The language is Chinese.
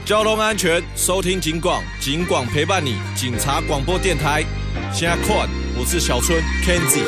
交通安全，收听警广，警广陪伴你，警察广播电台。现在看，我是小春 Kenzie。